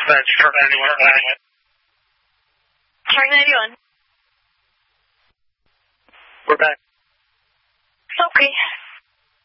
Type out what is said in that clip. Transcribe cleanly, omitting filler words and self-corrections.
That's for anyone. Charlie 91. We're back. Okay.